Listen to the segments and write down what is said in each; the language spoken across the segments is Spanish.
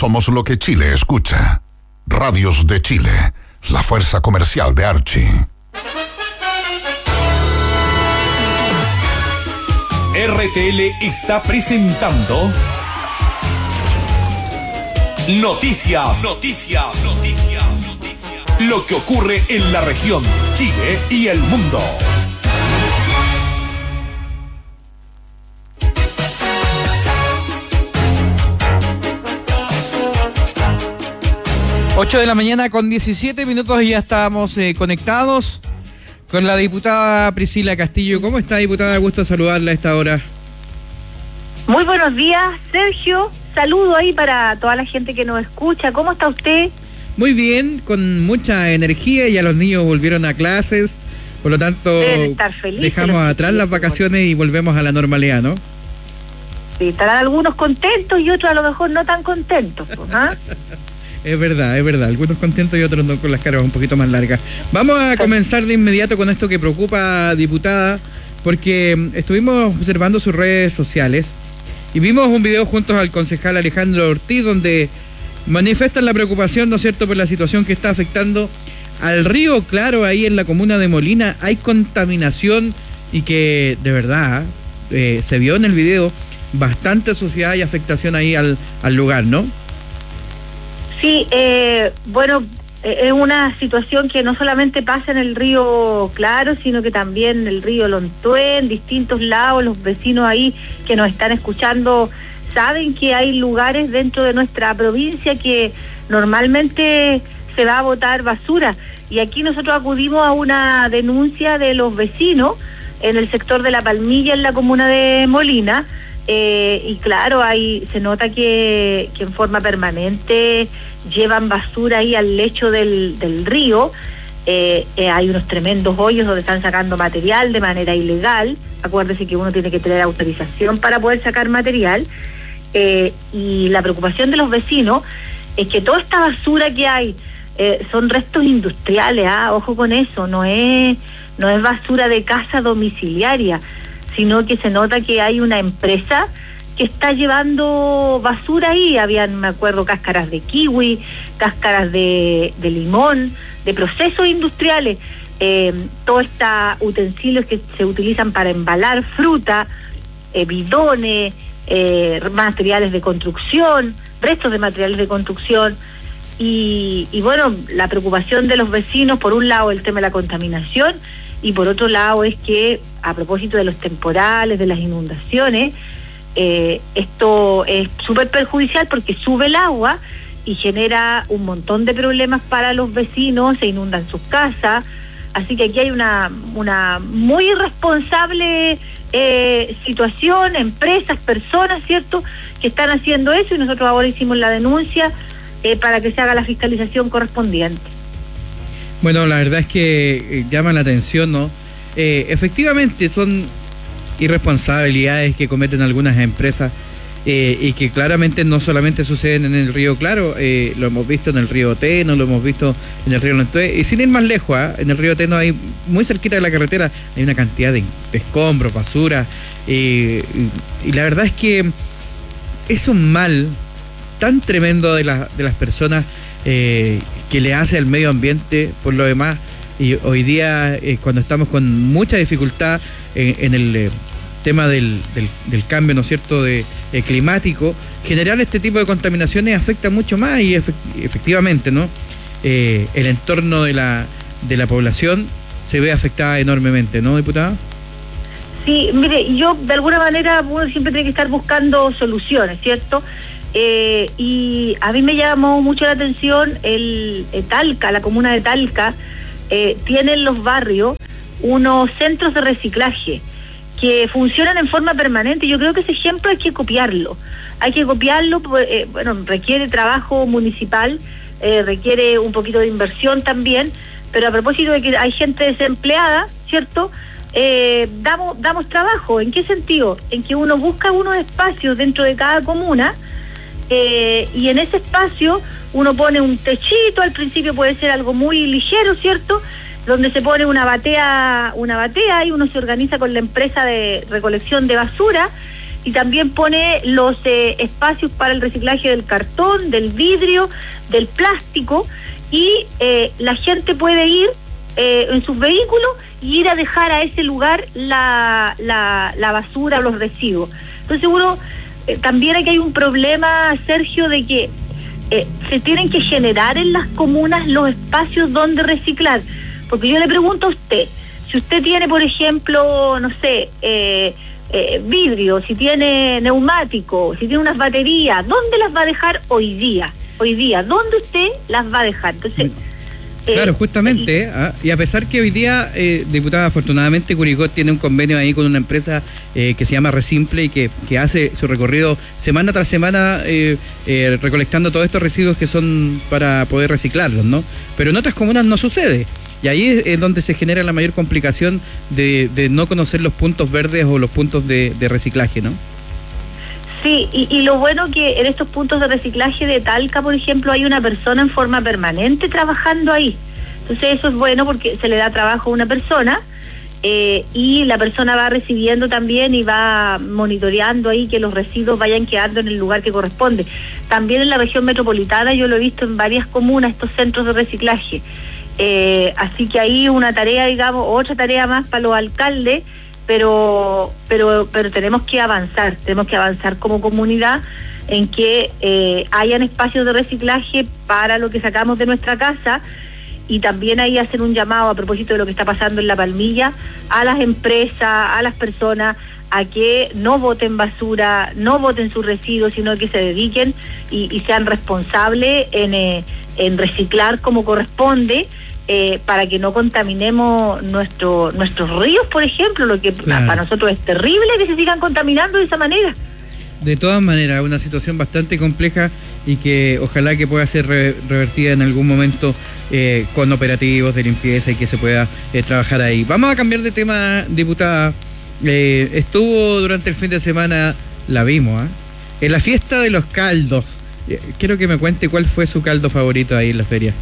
Somos lo que Chile escucha. Radios de Chile, la fuerza comercial de Archie. RTL está presentando Noticias. Lo que ocurre en la región, Chile y el mundo. Ocho de la mañana con 17 minutos y ya estábamos conectados con la diputada Priscila Castillo. ¿Cómo está, diputada? Gusto saludarla a esta hora. Muy buenos días, Sergio. Saludo ahí para toda la gente que nos escucha. ¿Cómo está usted? Muy bien, con mucha energía. Ya los niños volvieron a clases. Por lo tanto, dejamos atrás las vacaciones y volvemos a la normalidad, ¿no? Sí, estarán algunos contentos y otros a lo mejor no tan contentos, ¿ah? Es verdad, algunos contentos y otros no, con las caras un poquito más largas. Vamos a comenzar de inmediato con esto que preocupa, diputada, porque estuvimos observando sus redes sociales y vimos un video juntos al concejal Alejandro Ortiz donde manifiestan la preocupación, ¿no es cierto?, por la situación que está afectando al río Claro, ahí en la comuna de Molina. Hay contaminación y que de verdad se vio en el video bastante suciedad y afectación ahí al lugar, ¿no? Sí, bueno, es una situación que no solamente pasa en el río Claro, sino que también en el río Lontué, en distintos lados. Los vecinos ahí que nos están escuchando saben que hay lugares dentro de nuestra provincia que normalmente se va a botar basura. Y aquí nosotros acudimos a una denuncia de los vecinos en el sector de La Palmilla, en la comuna de Molina. Y claro, ahí se nota que en forma permanente llevan basura ahí al lecho del río. Hay unos tremendos hoyos donde están sacando material de manera ilegal. Acuérdese que uno tiene que tener autorización para poder sacar material. Y la preocupación de los vecinos es que toda esta basura que hay son restos industriales, ojo con eso, no es basura de casa domiciliaria, sino que se nota que hay una empresa que está llevando basura ahí. Habían, me acuerdo, cáscaras de kiwi, cáscaras de limón, de procesos industriales, todos estos utensilios que se utilizan para embalar fruta, bidones, materiales de construcción, restos de materiales de construcción. Y bueno, la preocupación de los vecinos, por un lado el tema de la contaminación, y por otro lado es que, a propósito de los temporales, de las inundaciones, esto es súper perjudicial porque sube el agua y genera un montón de problemas para los vecinos, se inundan sus casas. Así que aquí hay una muy irresponsable situación, empresas, personas, ¿cierto?, que están haciendo eso, y nosotros ahora hicimos la denuncia para que se haga la fiscalización correspondiente. Bueno, la verdad es que llama la atención, ¿no? Efectivamente son irresponsabilidades que cometen algunas empresas y que claramente no solamente suceden en el río Claro, lo hemos visto en el río Teno, lo hemos visto en el río Lontué, y sin ir más lejos, en el río Teno hay, muy cerquita de la carretera, hay una cantidad de escombros, basura, y la verdad es que es un mal tan tremendo de las personas que le hace al medio ambiente por lo demás. Y hoy día, cuando estamos con mucha dificultad en el tema del cambio, ¿no es cierto?, climático, generar este tipo de contaminaciones afecta mucho más y efectivamente, ¿no? El entorno de la población se ve afectada enormemente, ¿no, diputada? Sí, mire, yo de alguna manera uno siempre tiene que estar buscando soluciones, ¿cierto? Y a mí me llamó mucho la atención Talca, la comuna de Talca, tiene en los barrios unos centros de reciclaje que funcionan en forma permanente. Yo creo que ese ejemplo hay que copiarlo, bueno, requiere trabajo municipal, requiere un poquito de inversión también, pero a propósito de que hay gente desempleada, ¿cierto?, damos trabajo. ¿En qué sentido? En que uno busca unos espacios dentro de cada comuna, y en ese espacio uno pone un techito, al principio puede ser algo muy ligero, ¿cierto?, donde se pone una batea y uno se organiza con la empresa de recolección de basura, y también pone los espacios para el reciclaje del cartón, del vidrio, del plástico, y la gente puede ir en sus vehículos y ir a dejar a ese lugar la basura o los residuos. Entonces uno, también aquí hay un problema, Sergio, de que se tienen que generar en las comunas los espacios donde reciclar, porque yo le pregunto a usted, si usted tiene, por ejemplo, no sé, vidrio, si tiene neumático, si tiene unas baterías, ¿dónde las va a dejar hoy día? ¿Dónde usted las va a dejar? Entonces, claro, justamente, y a pesar que hoy día, diputada, afortunadamente Curicó tiene un convenio ahí con una empresa que se llama Resimple y que hace su recorrido semana tras semana recolectando todos estos residuos que son para poder reciclarlos, ¿no? Pero en otras comunas no sucede. Y ahí es donde se genera la mayor complicación de no conocer los puntos verdes o los puntos de reciclaje, ¿no? Sí, y lo bueno que en estos puntos de reciclaje de Talca, por ejemplo, hay una persona en forma permanente trabajando ahí. Entonces eso es bueno porque se le da trabajo a una persona y la persona va recibiendo también y va monitoreando ahí que los residuos vayan quedando en el lugar que corresponde. También en la región metropolitana yo lo he visto en varias comunas, estos centros de reciclaje. Así que ahí una tarea, digamos, otra tarea más para los alcaldes, pero tenemos que avanzar como comunidad en que hayan espacios de reciclaje para lo que sacamos de nuestra casa, y también ahí hacer un llamado a propósito de lo que está pasando en La Palmilla a las empresas, a las personas, a que no boten basura, no boten sus residuos, sino que se dediquen y sean responsables en reciclar como corresponde, para que no contaminemos nuestros ríos, por ejemplo, lo que para nosotros es terrible que se sigan contaminando de esa manera. De todas maneras, una situación bastante compleja y que ojalá que pueda ser revertida en algún momento con operativos de limpieza y que se pueda trabajar ahí. Vamos a cambiar de tema, diputada. Estuvo durante el fin de semana, la vimos, en la fiesta de los caldos. Quiero que me cuente cuál fue su caldo favorito ahí en la feria.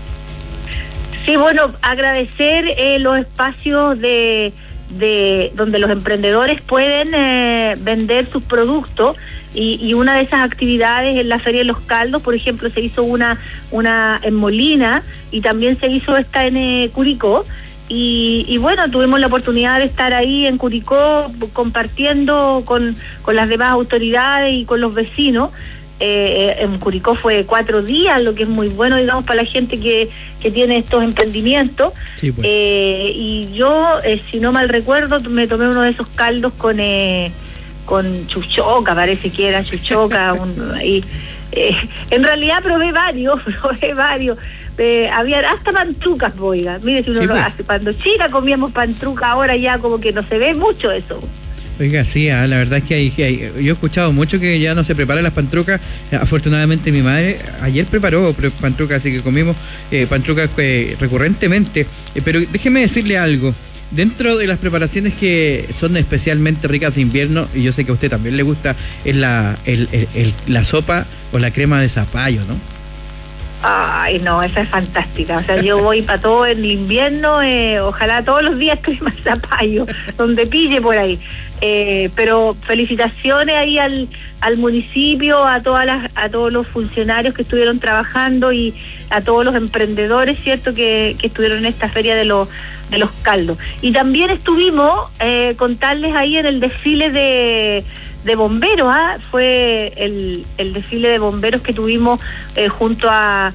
Sí, bueno, agradecer los espacios de donde los emprendedores pueden vender sus productos, y una de esas actividades en la Feria de los Caldos, por ejemplo, se hizo una en Molina y también se hizo esta en Curicó, y bueno, tuvimos la oportunidad de estar ahí en Curicó compartiendo con las demás autoridades y con los vecinos. En Curicó fue 4 días, lo que es muy bueno, digamos, para la gente que tiene estos emprendimientos. Sí, pues. Y yo, si no mal recuerdo, me tomé uno de esos caldos con chuchoca, parece que era chuchoca. En realidad probé varios. Había hasta pantrucas, oiga. Mire, si uno lo hace. Cuando chica comíamos pantruca, ahora ya como que no se ve mucho eso. Oiga, sí, la verdad es que yo he escuchado mucho que ya no se preparan las pantrucas. Afortunadamente mi madre ayer preparó pantrucas, así que comimos pantrucas recurrentemente. Pero déjeme decirle algo. Dentro de las preparaciones que son especialmente ricas de invierno, y yo sé que a usted también le gusta, es la sopa o la crema de zapallo, ¿no? Ay, no, esa es fantástica. O sea, yo voy para todo en el invierno, ojalá todos los días crema de zapallo, donde pille por ahí. Pero felicitaciones ahí al municipio, a todos los funcionarios que estuvieron trabajando y a todos los emprendedores, ¿cierto?, que estuvieron en esta feria de los caldos. Y también estuvimos, contarles ahí en el desfile de bomberos, fue el desfile de bomberos que tuvimos junto a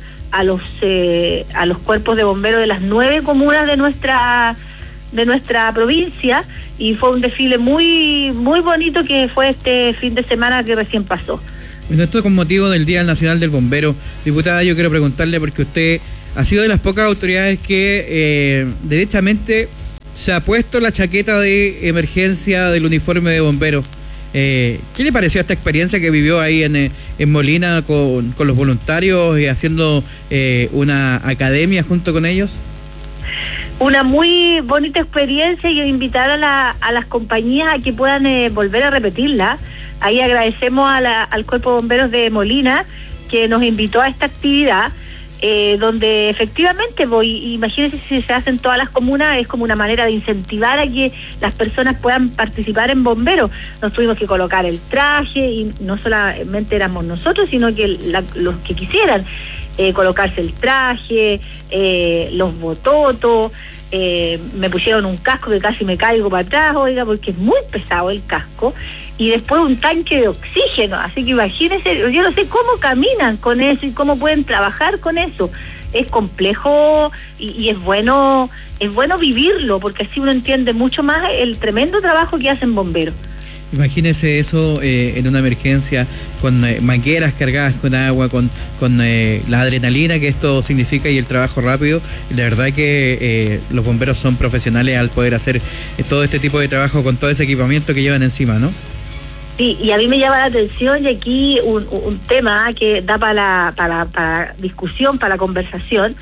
los cuerpos de bomberos de las 9 comunas de nuestra provincia, y fue un desfile muy muy bonito que fue este fin de semana que recién pasó. Bueno, esto con motivo del Día Nacional del Bombero. Diputada, yo quiero preguntarle, porque usted ha sido de las pocas autoridades que derechamente se ha puesto la chaqueta de emergencia del uniforme de bomberos. ¿Qué le pareció esta experiencia que vivió ahí en Molina con los voluntarios y haciendo una academia junto con ellos? Una muy bonita experiencia, y invitar a las compañías a que puedan volver a repetirla. Ahí agradecemos al Cuerpo de Bomberos de Molina que nos invitó a esta actividad. donde efectivamente imagínense si se hace en todas las comunas, es como una manera de incentivar a que las personas puedan participar en bomberos. Nos tuvimos que colocar el traje y no solamente éramos nosotros, sino que los que quisieran colocarse el traje, los bototos, me pusieron un casco que casi me caigo para atrás, oiga, porque es muy pesado el casco, y después un tanque de oxígeno, así que imagínense, yo no sé cómo caminan con eso y cómo pueden trabajar con eso. Es complejo y es bueno vivirlo, porque así uno entiende mucho más el tremendo trabajo que hacen bomberos. Imagínese eso en una emergencia, con mangueras cargadas con agua, con la adrenalina que esto significa y el trabajo rápido. La verdad que los bomberos son profesionales al poder hacer todo este tipo de trabajo con todo ese equipamiento que llevan encima, ¿no? Sí, y a mí me llama la atención, y aquí un tema que da para discusión, para conversación.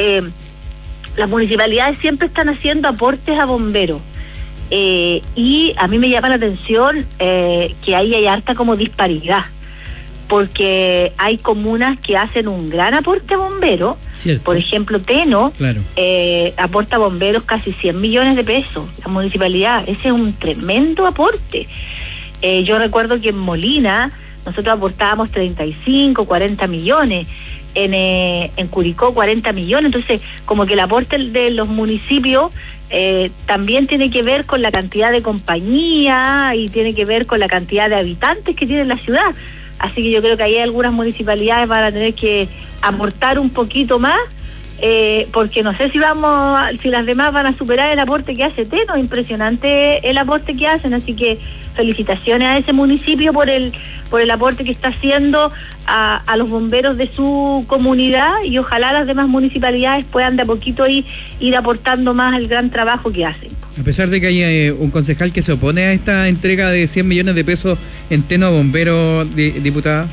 Las municipalidades siempre están haciendo aportes a bomberos. Y a mí me llama la atención que ahí hay harta como disparidad, porque hay comunas que hacen un gran aporte a bomberos. Cierto. Por ejemplo, Teno, claro, aporta a bomberos casi 100 millones de pesos, la municipalidad. Ese es un tremendo aporte. Yo recuerdo que en Molina nosotros aportábamos 35, 40 millones, en Curicó 40 millones, entonces como que el aporte de los municipios también tiene que ver con la cantidad de compañía y tiene que ver con la cantidad de habitantes que tiene la ciudad. Así que yo creo que ahí algunas municipalidades van a tener que aportar un poquito más, porque no sé si las demás van a superar el aporte que hace Teno. Impresionante el aporte que hacen, así que felicitaciones a ese municipio por el aporte que está haciendo a los bomberos de su comunidad, y ojalá las demás municipalidades puedan de a poquito ir aportando más al gran trabajo que hacen. A pesar de que hay un concejal que se opone a esta entrega de 100 millones de pesos en Teno a bomberos, diputada.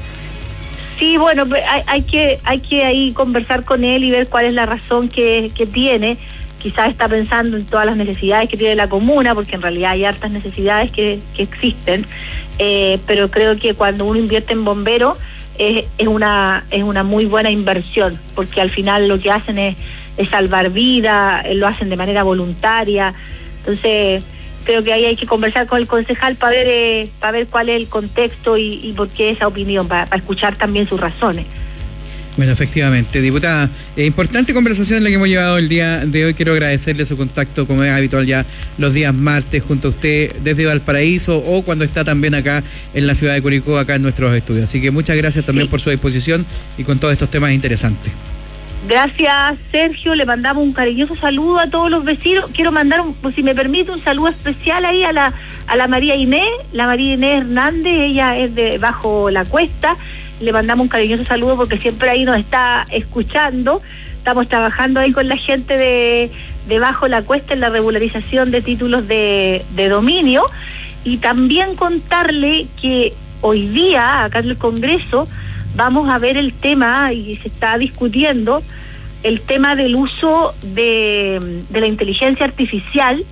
Sí, bueno, hay que ahí conversar con él y ver cuál es la razón que tiene. Quizás está pensando en todas las necesidades que tiene la comuna, porque en realidad hay hartas necesidades que existen, pero creo que cuando uno invierte en bomberos es una muy buena inversión, porque al final lo que hacen es salvar vidas, lo hacen de manera voluntaria. Entonces creo que ahí hay que conversar con el concejal para ver cuál es el contexto y por qué esa opinión, para escuchar también sus razones. Bueno, efectivamente, diputada, importante conversación la que hemos llevado el día de hoy. Quiero agradecerle su contacto, como es habitual ya los días martes, junto a usted desde Valparaíso, o cuando está también acá en la ciudad de Curicó, acá en nuestros estudios. Así que muchas gracias también por su disposición y con todos estos temas interesantes. Gracias, Sergio. Le mandamos un cariñoso saludo a todos los vecinos. Quiero mandar, si me permite, un saludo especial ahí a la María Inés, Hernández. Ella es de Bajo la Cuesta. Le mandamos un cariñoso saludo porque siempre ahí nos está escuchando. Estamos trabajando ahí con la gente de Bajo la Cuesta en la regularización de títulos de dominio. Y también contarle que hoy día, acá en el Congreso, vamos a ver el tema, y se está discutiendo, el tema del uso de la inteligencia artificial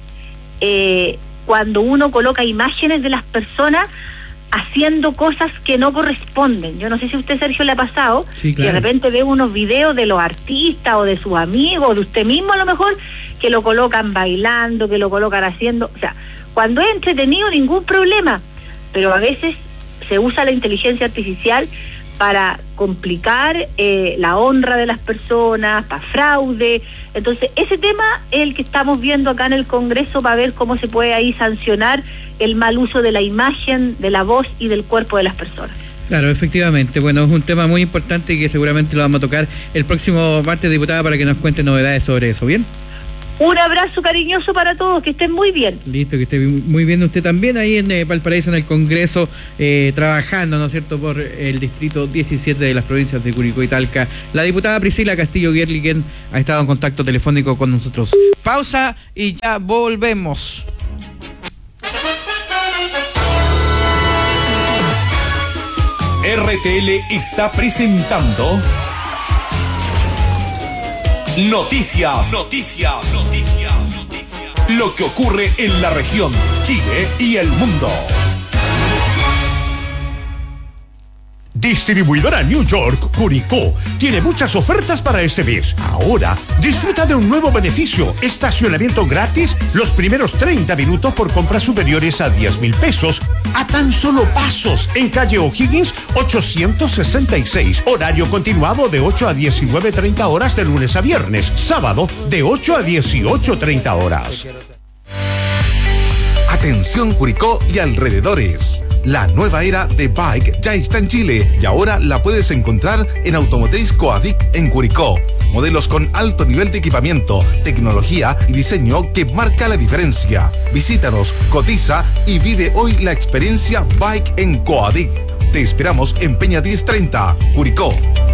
cuando uno coloca imágenes de las personas haciendo cosas que no corresponden. Yo no sé si a usted, Sergio, le ha pasado, sí, claro, que de repente ve unos videos de los artistas o de sus amigos, o de usted mismo a lo mejor, que lo colocan bailando, que lo colocan haciendo, o sea, cuando es entretenido ningún problema, pero a veces se usa la inteligencia artificial para complicar la honra de las personas, para fraude. Entonces, ese tema es el que estamos viendo acá en el Congreso, para ver cómo se puede ahí sancionar el mal uso de la imagen, de la voz y del cuerpo de las personas. Claro, efectivamente. Bueno, es un tema muy importante y que seguramente lo vamos a tocar el próximo martes, diputada, para que nos cuente novedades sobre eso. ¿Bien? Un abrazo cariñoso para todos, que estén muy bien. Listo, que esté muy bien usted también ahí en Valparaíso, en el Congreso, trabajando, ¿no es cierto?, por el distrito 17 de las provincias de Curicó y Talca. La diputada Priscila Castillo-Guerli, quien ha estado en contacto telefónico con nosotros. Pausa y ya volvemos. RTL está presentando Noticias. Lo que ocurre en la región, Chile y el mundo. Distribuidora New York, Curicó, tiene muchas ofertas para este mes. Ahora, disfruta de un nuevo beneficio, estacionamiento gratis los primeros 30 minutos por compras superiores a 10,000 pesos, a tan solo pasos, en calle O'Higgins 866, horario continuado de 8 a 19:30 horas de lunes a viernes, sábado de 8 a 18:30 horas. Atención Curicó y alrededores. La nueva era de Bike ya está en Chile y ahora la puedes encontrar en Automotriz Coadic en Curicó. Modelos con alto nivel de equipamiento, tecnología y diseño que marca la diferencia. Visítanos, cotiza y vive hoy la experiencia Bike en Coadic. Te esperamos en Peña 1030, Curicó.